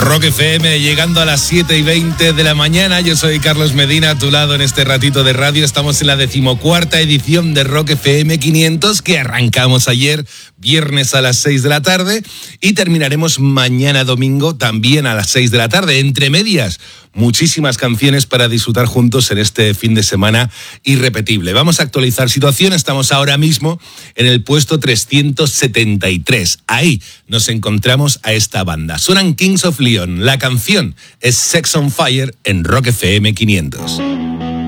Rock FM, llegando a las 7:20 de la mañana. Yo soy Carlos Medina, a tu lado en este ratito de radio. Estamos en la 14ª edición de Rock FM 500, que arrancamos ayer, viernes a las 6 de la tarde, y terminaremos mañana domingo también a las 6 de la tarde. Entre medias, muchísimas canciones para disfrutar juntos en este fin de semana irrepetible. Vamos a actualizar situación. Estamos ahora mismo en el puesto 373. Ahí nos encontramos a esta banda. Suenan Kings of Leon. La canción es Sex on Fire en Rock FM 500.